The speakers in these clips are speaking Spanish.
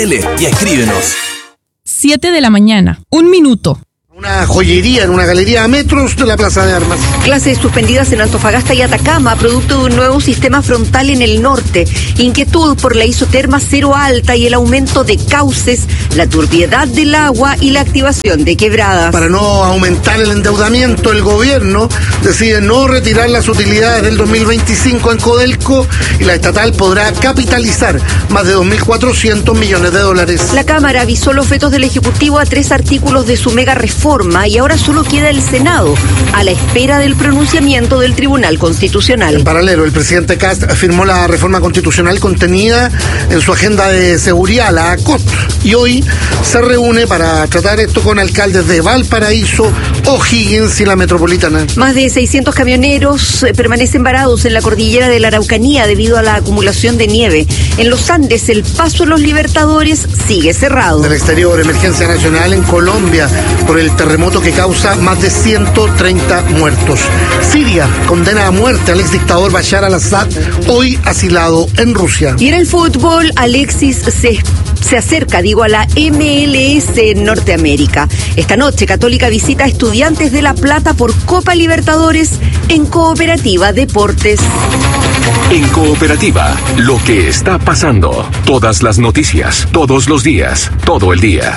Y escríbenos. 7 de la mañana, 1 minuto. Una joyería en una galería a metros de la Plaza de Armas. Clases suspendidas en Antofagasta y Atacama, producto de un nuevo sistema frontal en el norte. Inquietud por la isoterma cero alta y el aumento de cauces, la turbiedad del agua y la activación de quebradas. Para no aumentar el endeudamiento, el gobierno decide no retirar las utilidades del 2025 en Codelco y la estatal podrá capitalizar más de 2.400 millones de dólares. La Cámara avisó los vetos del Ejecutivo a 3 artículos de su mega reforma y ahora solo queda el Senado, a la espera del pronunciamiento del Tribunal Constitucional. En paralelo, el presidente Kast firmó la reforma constitucional contenida en su agenda de seguridad, la ACOT, y hoy se reúne para tratar esto con alcaldes de Valparaíso, O'Higgins y la metropolitana. Más de 600 camioneros permanecen varados en la cordillera de la Araucanía debido a la acumulación de nieve. En los Andes, el paso a los Libertadores sigue cerrado. Del exterior, emergencia nacional en Colombia por el terremoto que causa más de 130 muertos. Siria condena a muerte al exdictador Bashar al-Assad, hoy asilado en Rusia. Y en el fútbol, Alexis se acerca, a la MLS en Norteamérica. Esta noche, Católica visita a Estudiantes de La Plata por Copa Libertadores en Cooperativa Deportes. En Cooperativa, lo que está pasando. Todas las noticias, todos los días, todo el día.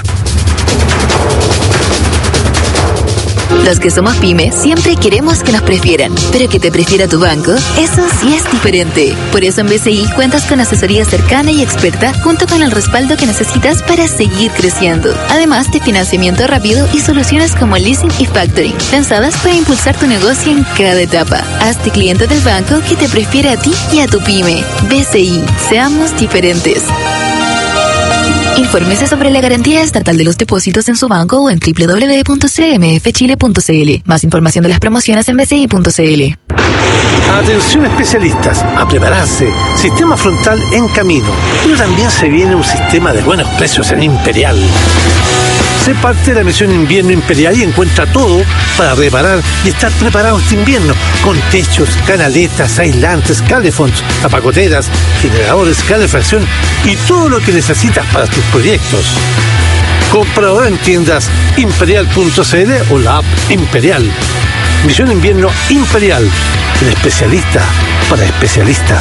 Los que somos pyme siempre queremos que nos prefieran, pero que te prefiera tu banco, eso sí es diferente. Por eso en BCI cuentas con asesoría cercana y experta junto con el respaldo que necesitas para seguir creciendo. Además de financiamiento rápido y soluciones como leasing y factoring, pensadas para impulsar tu negocio en cada etapa. Hazte cliente del banco que te prefiere a ti y a tu pyme. BCI, seamos diferentes. Infórmese sobre la garantía estatal de los depósitos en su banco o en www.cmfchile.cl. Más información de las promociones en bci.cl. Atención especialistas, a prepararse. Sistema frontal en camino. Pero también se viene un sistema de buenos precios en Imperial. Sé parte de la misión Invierno Imperial y encuentra todo para reparar y estar preparado este invierno, con techos, canaletas, aislantes, calefones, tapacoteras, generadores, calefacción y todo lo que necesitas para tus proyectos. Compra ahora en tiendas imperial.cl o la app Imperial. Misión Invierno Imperial, el especialista para especialistas.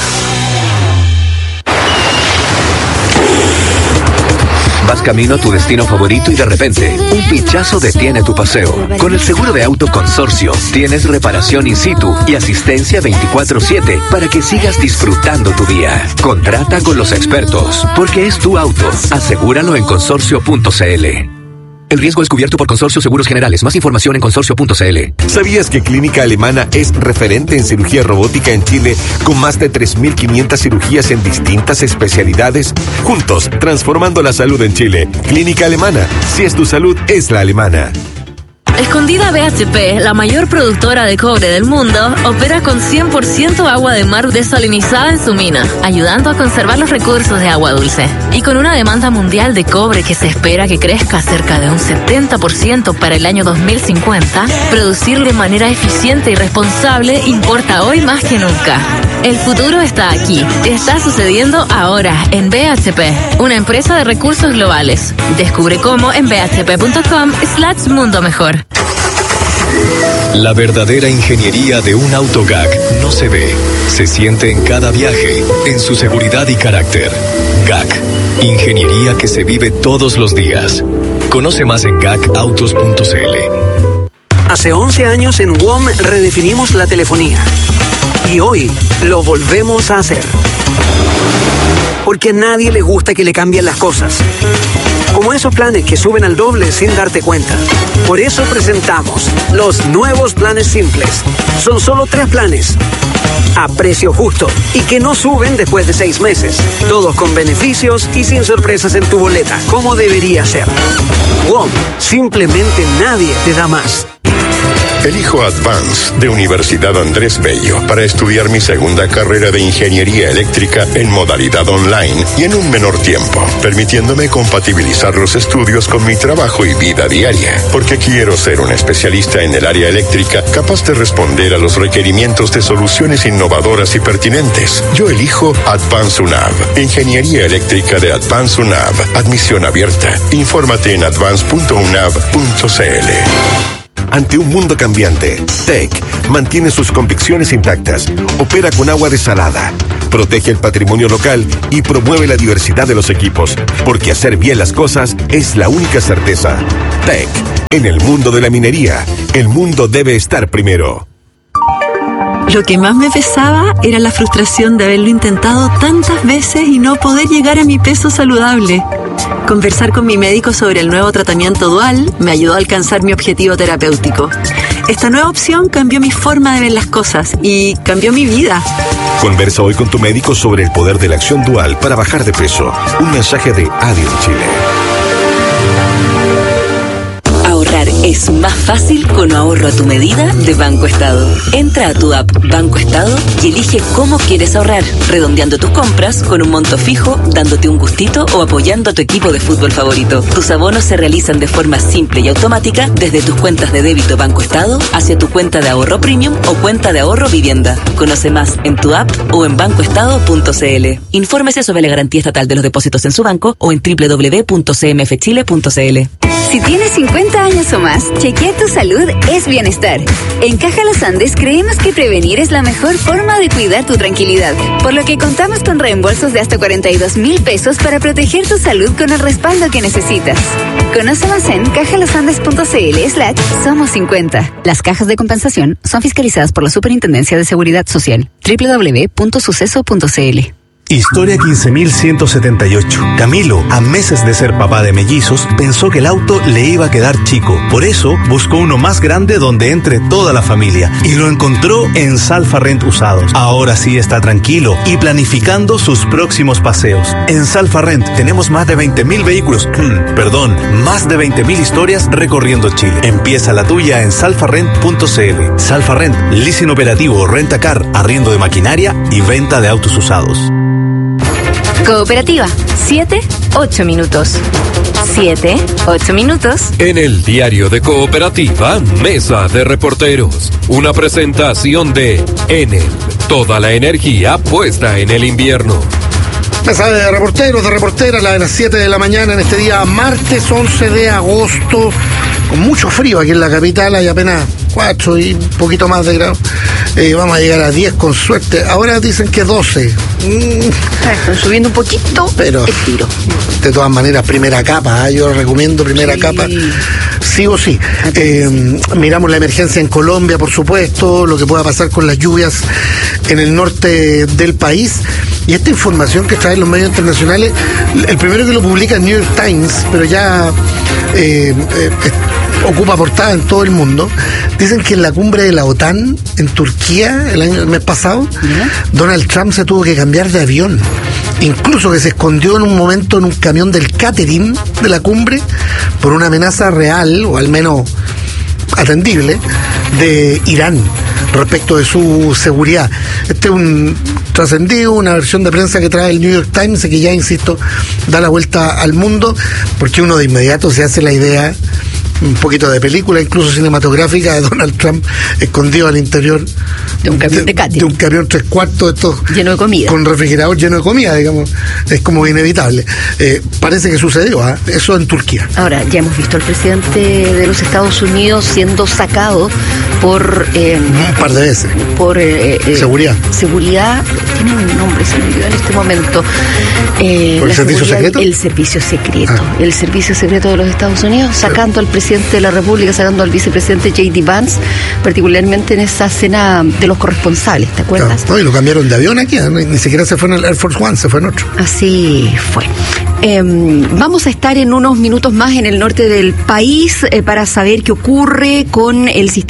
Vas camino a tu destino favorito y de repente, un pinchazo detiene tu paseo. Con el seguro de auto Consorcio, tienes reparación in situ y asistencia 24/7 para que sigas disfrutando tu día. Contrata con los expertos, porque es tu auto. Asegúralo en consorcio.cl. El riesgo es cubierto por Consorcio Seguros Generales. Más información en consorcio.cl. ¿Sabías que Clínica Alemana es referente en cirugía robótica en Chile con más de 3.500 cirugías en distintas especialidades? Juntos, transformando la salud en Chile. Clínica Alemana. Si es tu salud, es la alemana. Escondida BHP, la mayor productora de cobre del mundo, opera con 100% agua de mar desalinizada en su mina, ayudando a conservar los recursos de agua dulce. Y con una demanda mundial de cobre que se espera que crezca cerca de un 70% para el año 2050, producir de manera eficiente y responsable importa hoy más que nunca. El futuro está aquí. Está sucediendo ahora en BHP, una empresa de recursos globales. Descubre cómo en bhp.com/mundo mejor. La verdadera ingeniería de un auto GAC no se ve, se siente en cada viaje, en su seguridad y carácter. GAC, ingeniería que se vive todos los días. Conoce más en gacautos.cl. Hace 11 años en WOM redefinimos la telefonía. Y hoy lo volvemos a hacer. Porque a nadie le gusta que le cambien las cosas. Como esos planes que suben al doble sin darte cuenta. Por eso presentamos los nuevos planes simples. Son solo 3 planes. A precio justo y que no suben después de 6 meses. Todos con beneficios y sin sorpresas en tu boleta, como debería ser. WOM, simplemente nadie te da más. Elijo Advance de Universidad Andrés Bello para estudiar mi segunda carrera de ingeniería eléctrica en modalidad online y en un menor tiempo, permitiéndome compatibilizar los estudios con mi trabajo y vida diaria, porque quiero ser un especialista en el área eléctrica capaz de responder a los requerimientos de soluciones innovadoras y pertinentes. Yo elijo Advance UNAV, ingeniería eléctrica de Advance UNAV, admisión abierta. Infórmate en advance.unav.cl. Ante un mundo cambiante, TEC mantiene sus convicciones intactas, opera con agua desalada, protege el patrimonio local y promueve la diversidad de los equipos, porque hacer bien las cosas es la única certeza. TEC, en el mundo de la minería, el mundo debe estar primero. Lo que más me pesaba era la frustración de haberlo intentado tantas veces y no poder llegar a mi peso saludable. Conversar con mi médico sobre el nuevo tratamiento Dual me ayudó a alcanzar mi objetivo terapéutico. Esta nueva opción cambió mi forma de ver las cosas y cambió mi vida. Conversa hoy con tu médico sobre el poder de la acción Dual para bajar de peso. Un mensaje de ADIO Chile. Ahorrar es más fácil con ahorro a tu medida de Banco Estado. Entra a tu app Banco Estado y elige cómo quieres ahorrar, redondeando tus compras con un monto fijo, dándote un gustito o apoyando a tu equipo de fútbol favorito. Tus abonos se realizan de forma simple y automática desde tus cuentas de débito Banco Estado hacia tu cuenta de ahorro premium o cuenta de ahorro vivienda. Conoce más en tu app o en bancoestado.cl. Infórmese sobre la garantía estatal de los depósitos en su banco o en www.cmfchile.cl. Si tienes 50 años o más, chequea tu salud es bienestar. En Caja Los Andes creemos que prevenir es la mejor forma de cuidar tu tranquilidad, por lo que contamos con reembolsos de hasta 42,000 pesos para proteger tu salud con el respaldo que necesitas. Conoce más en cajalosandes.cl/somos 50. Las cajas de compensación son fiscalizadas por la Superintendencia de Seguridad Social. www.suceso.cl. Historia 15.178. Camilo, a meses de ser papá de mellizos, pensó que el auto le iba a quedar chico. Por eso, buscó uno más grande donde entre toda la familia. Y lo encontró en Salfa Rent Usados. Ahora sí está tranquilo y planificando sus próximos paseos. En Salfa Rent tenemos más de 20.000 vehículos. Más de 20.000 historias recorriendo Chile. Empieza la tuya en salfarrent.cl. Salfa Rent, leasing operativo, renta-car, arriendo de maquinaria y venta de autos usados. Cooperativa, 7-8 minutos. 7-8 minutos. En el diario de Cooperativa, Mesa de Reporteros. Una presentación de Enel. Toda la energía puesta en el invierno. Mesa de reporteros, de reporteras, la de las 7 de la mañana en este día, martes 11 de agosto, con mucho frío aquí en la capital, hay apenas 4 y un poquito más de grados. Vamos a llegar a 10 con suerte. Ahora dicen que 12. Están subiendo un poquito, pero el tiro. De todas maneras, primera capa. Yo recomiendo primera capa, sí o sí. Miramos la emergencia en Colombia, por supuesto, lo que pueda pasar con las lluvias en el norte del país. Y esta información que traen los medios internacionales, el primero que lo publica es New York Times, pero ya ocupa portada en todo el mundo. Dicen que en la cumbre de la OTAN en Turquía el mes pasado, Donald Trump se tuvo que cambiar de avión, incluso que se escondió en un momento en un camión del catering de la cumbre por una amenaza real, o al menos atendible, de Irán respecto de su seguridad. Este es un trascendido, una versión de prensa que trae el New York Times, que ya, insisto, da la vuelta al mundo, porque uno de inmediato se hace la idea, un poquito de película, incluso cinematográfica, de Donald Trump escondido al interior de un camión de catering, de un camión 3/4 lleno de comida, con refrigerador lleno de comida, digamos. Es como inevitable. Parece que sucedió eso en Turquía. Ahora, ya hemos visto al presidente de los Estados Unidos siendo sacado por un par de veces por seguridad. Tiene un nombre, se me olvidó en este momento. ¿Por el servicio secreto? El servicio secreto. El servicio secreto de los Estados Unidos, sacando al presidente de la República, sacando al vicepresidente J.D. Vance, particularmente en esa cena de los corresponsales, ¿te acuerdas? No, y lo cambiaron de avión aquí, ni siquiera se fue en el Air Force One, se fue en otro. Así fue. Vamos a estar en unos minutos más en el norte del país para saber qué ocurre con el sistema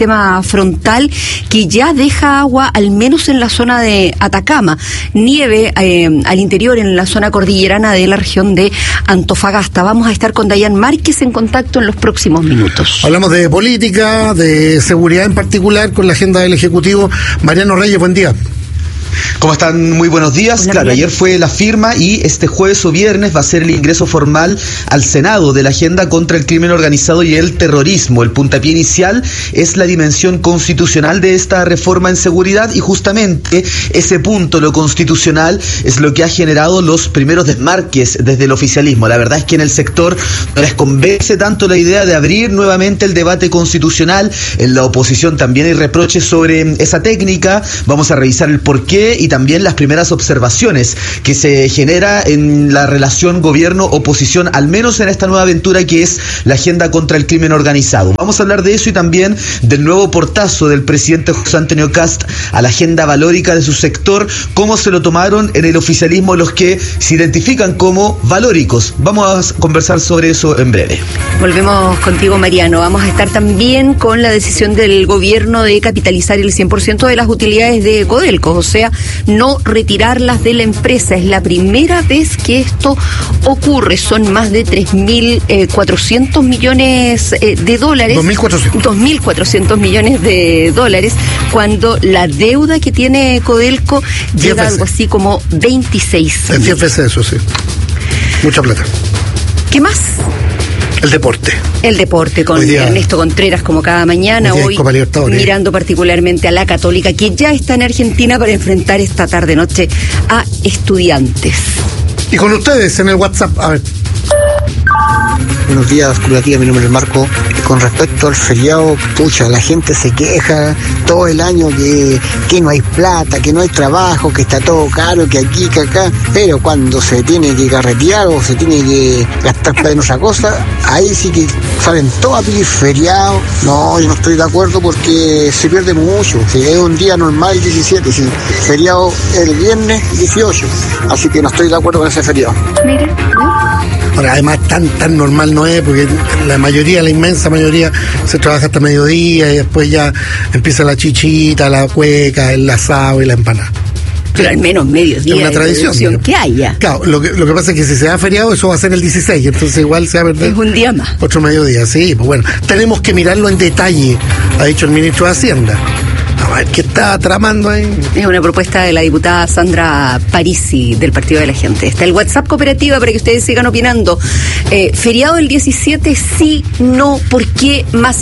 frontal que ya deja agua, al menos en la zona de Atacama, nieve al interior en la zona cordillerana de la región de Antofagasta. Vamos a estar con Dayan Márquez en contacto en los próximos minutos. Hablamos de política, de seguridad en particular, con la agenda del Ejecutivo. Mariano Reyes, buen día. ¿Cómo están? Muy buenos días. Hola, claro, bien. ayer fue la firma y este jueves o viernes va a ser el ingreso formal al Senado de la agenda contra el crimen organizado y el terrorismo. El puntapié inicial es la dimensión constitucional de esta reforma en seguridad y justamente ese punto, lo constitucional, es lo que ha generado los primeros desmarques desde el oficialismo. La verdad es que en el sector no les convence tanto la idea de abrir nuevamente el debate constitucional. En la oposición también hay reproches sobre esa técnica. Vamos a revisar el porqué y también las primeras observaciones que se genera en la relación gobierno-oposición, al menos en esta nueva aventura que es la agenda contra el crimen organizado. Vamos a hablar de eso y también del nuevo portazo del presidente José Antonio Kast a la agenda valórica de su sector, cómo se lo tomaron en el oficialismo los que se identifican como valóricos. Vamos a conversar sobre eso en breve. Volvemos contigo, Mariano. Vamos a estar también con la decisión del gobierno de capitalizar el 100% de las utilidades de Codelco, o sea, no retirarlas de la empresa. Es la primera vez que esto ocurre. Son más de 3.400 millones de dólares. 2.400 millones de dólares, cuando la deuda que tiene Codelco llega a algo así como 26. En 10 veces eso, sí. Mucha plata. ¿Qué más? El deporte. El deporte con Ernesto Contreras como cada mañana, hoy mirando particularmente a la Católica, que ya está en Argentina para enfrentar esta tarde-noche a Estudiantes. Y con ustedes en el WhatsApp, a ver. Buenos días, Curatiba, mi nombre es Marco. Con respecto al feriado, pucha, la gente se queja todo el año que no hay plata, que no hay trabajo, que está todo caro, que aquí, que acá, pero cuando se tiene que carretear o se tiene que gastar plata en otra cosa, ahí sí que salen todos a pedir feriado. No, yo no estoy de acuerdo porque se pierde mucho. Si es un día normal 17, si feriado el viernes 18, así que no estoy de acuerdo con ese feriado. Mira, Ahora, además, tan normal no es, porque la inmensa mayoría, se trabaja hasta mediodía y después ya empieza la chichita, la cueca, el asado y la empanada. Pero al menos mediodía. Es una tradición que haya. Claro, lo que pasa es que si se da feriado, eso va a ser el 16, entonces igual se va a perder. Es un día más. Otro mediodía, sí, pues bueno. Tenemos que mirarlo en detalle, ha dicho el ministro de Hacienda. A ver qué está tramando ahí. Es una propuesta de la diputada Sandra Parisi del Partido de la Gente. Está el WhatsApp Cooperativa para que ustedes sigan opinando. Feriado el 17, sí, no, ¿por qué? Más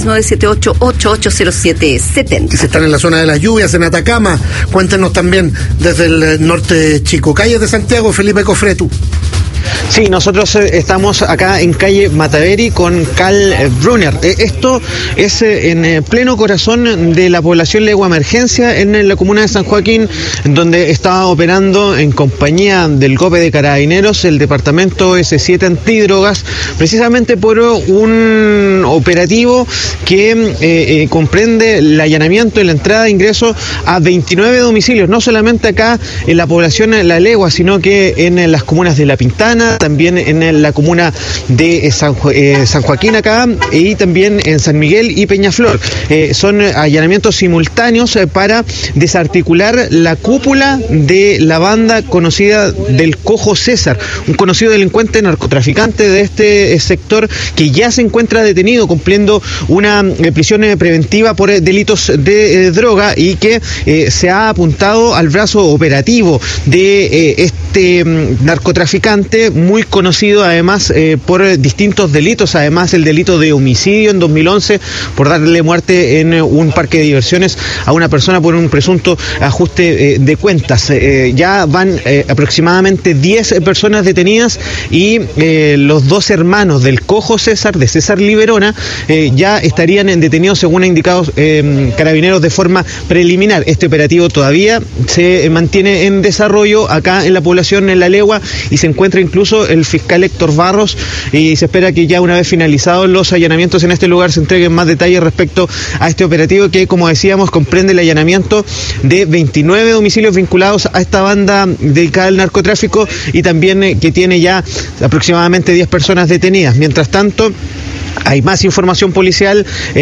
56978880770. Y si están en la zona de las lluvias, en Atacama, cuéntenos también desde el norte chico. Calles de Santiago, Felipe Cofretu. Sí, nosotros estamos acá en calle Mataveri con Carl Brunner. Esto es en pleno corazón de la población Legua Emergencia en la comuna de San Joaquín, donde estaba operando en compañía del GOPE de Carabineros el departamento S7 antidrogas, precisamente por un operativo que comprende el allanamiento y la entrada e ingreso a 29 domicilios, no solamente acá en la población La Legua, sino que en las comunas de La Pintana, también en la comuna de San Joaquín acá y también en San Miguel y Peñaflor. Son allanamientos simultáneos para desarticular la cúpula de la banda conocida del Cojo César, un conocido delincuente narcotraficante de este sector que ya se encuentra detenido cumpliendo una prisión preventiva por delitos de droga y que se ha apuntado al brazo operativo de este narcotraficante, muy conocido además por distintos delitos, además el delito de homicidio en 2011 por darle muerte en un parque de diversiones a una persona por un presunto ajuste de cuentas. Ya van aproximadamente 10 personas detenidas y los dos hermanos del Cojo César, de César Liberona, ya estarían detenidos según ha indicado Carabineros de forma preliminar. Este operativo todavía se mantiene en desarrollo acá en la población en La Legua y se encuentra incluso el fiscal Héctor Barros y se espera que ya una vez finalizados los allanamientos en este lugar se entreguen más detalles respecto a este operativo que, como decíamos, comprende el allanamiento de 29 domicilios vinculados a esta banda dedicada al narcotráfico y también que tiene ya aproximadamente 10 personas detenidas. Mientras tanto, Hay más información policial.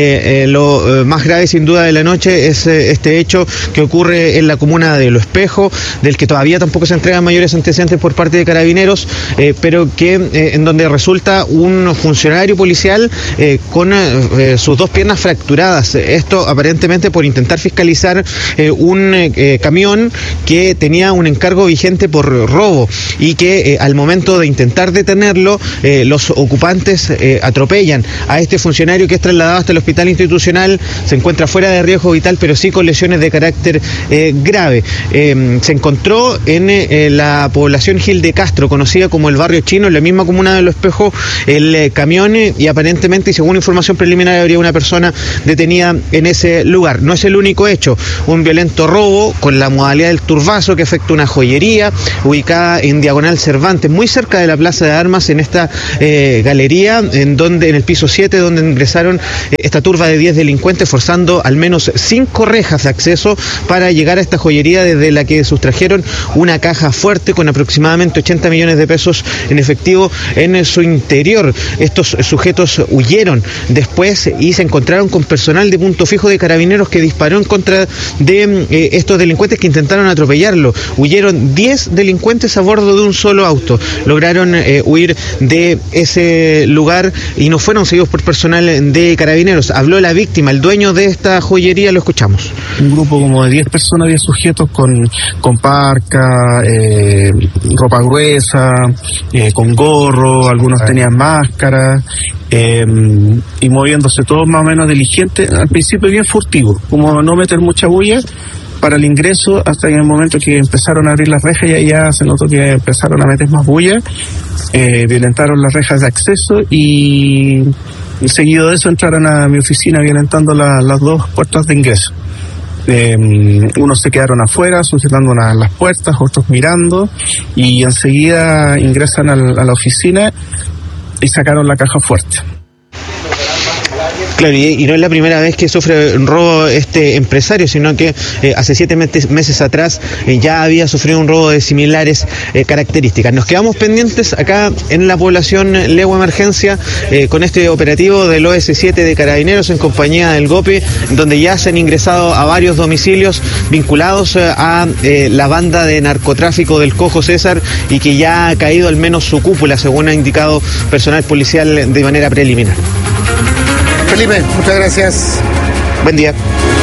Lo más grave sin duda de la noche es este hecho que ocurre en la comuna de Lo Espejo, del que todavía tampoco se entregan mayores antecedentes por parte de Carabineros, pero que en donde resulta un funcionario policial con sus dos piernas fracturadas. Esto aparentemente por intentar fiscalizar un camión que tenía un encargo vigente por robo y que al momento de intentar detenerlo, los ocupantes atropellan a este funcionario, que es trasladado hasta el hospital institucional. Se encuentra fuera de riesgo vital, pero sí con lesiones de carácter grave. Se encontró en la población Gil de Castro, conocida como el Barrio Chino, en la misma comuna de Lo Espejo, el camión, y aparentemente, y según información preliminar, habría una persona detenida en ese lugar. No es el único hecho. Un violento robo con la modalidad del turbazo que afecta una joyería ubicada en Diagonal Cervantes, muy cerca de la Plaza de Armas, en esta galería, en el piso 7, donde ingresaron esta turba de 10 delincuentes, forzando al menos 5 rejas de acceso para llegar a esta joyería, desde la que sustrajeron una caja fuerte con aproximadamente 80 millones de pesos en efectivo en su interior. Estos sujetos huyeron después y se encontraron con personal de punto fijo de Carabineros que disparó en contra de estos delincuentes que intentaron atropellarlo. Huyeron 10 delincuentes a bordo de un solo auto. Lograron huir de ese lugar y no fueron seguidos por personal de Carabineros. Habló la víctima, el dueño de esta joyería, lo escuchamos. Un grupo como de 10 personas, 10 sujetos con parca, ropa gruesa, con gorro, algunos tenían máscara, y moviéndose todos más o menos diligentes, al principio bien furtivo, como no meter mucha bulla para el ingreso, hasta en el momento que empezaron a abrir las rejas y ya se notó que empezaron a meter más bulla, violentaron las rejas de acceso y seguido de eso entraron a mi oficina violentando las dos puertas de ingreso. Unos se quedaron afuera sujetando las puertas, otros mirando, y enseguida ingresan a la oficina y sacaron la caja fuerte. Claro, y no es la primera vez que sufre un robo este empresario, sino que hace 7 meses atrás ya había sufrido un robo de similares características. Nos quedamos pendientes acá en la población Legua Emergencia con este operativo del OS7 de Carabineros en compañía del GOPE, donde ya se han ingresado a varios domicilios vinculados a la banda de narcotráfico del Cojo César, y que ya ha caído al menos su cúpula, según ha indicado personal policial de manera preliminar. Felipe, muchas gracias. Buen día.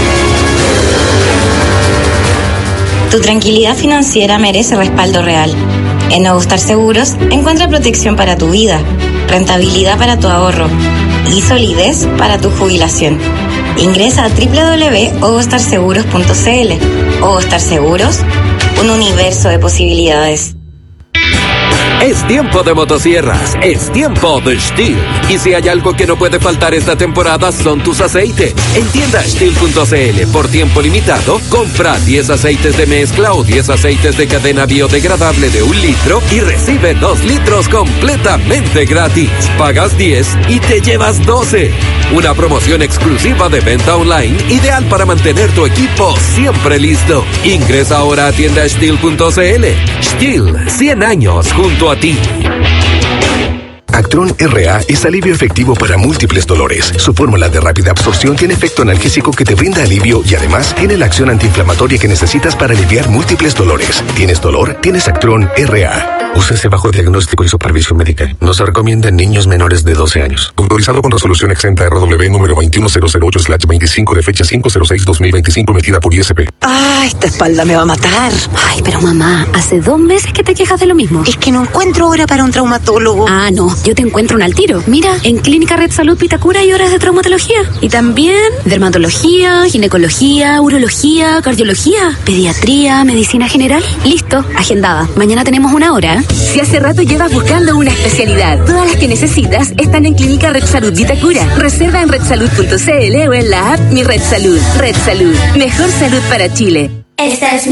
Tu tranquilidad financiera merece respaldo real. En Ogostar Seguros encuentra protección para tu vida, rentabilidad para tu ahorro y solidez para tu jubilación. Ingresa a www.ogostarseguros.cl. Ogostar Seguros, un universo de posibilidades. Es tiempo de motosierras, es tiempo de Stihl. Y si hay algo que no puede faltar esta temporada, son tus aceites. En tienda Stihl.cl, por tiempo limitado, compra 10 aceites de mezcla o 10 aceites de cadena biodegradable de 1 litro y recibe 2 litros completamente gratis. Pagas 10 y te llevas 12. Una promoción exclusiva de venta online, ideal para mantener tu equipo siempre listo. Ingresa ahora a tienda Stihl.cl. Stihl, 100 años junto a ti. Actron RA es alivio efectivo para múltiples dolores. Su fórmula de rápida absorción tiene efecto analgésico que te brinda alivio y además tiene la acción antiinflamatoria que necesitas para aliviar múltiples dolores. ¿Tienes dolor? Tienes Actron RA. Úsese bajo diagnóstico y supervisión médica. No se recomienda en niños menores de 12 años. Autorizado con resolución exenta RW número 21008/25 de fecha 5/06/2025 emitida por ISP. Ah, esta espalda me va a matar. Ay, pero mamá, hace 2 meses que te quejas de lo mismo. Es que no encuentro hora para un traumatólogo. Ah, no, yo te encuentro un al tiro. Mira, en Clínica Red Salud Vitacura hay horas de traumatología. Y también dermatología, ginecología, urología, cardiología, pediatría, medicina general. Listo, agendada. Mañana tenemos 1 hora. Si hace rato llevas buscando una especialidad, todas las que necesitas están en Clínica Red Salud Vitacura. Reserva en redsalud.cl o en la app Mi Red Salud. Red Salud, mejor salud para Chile. Esta es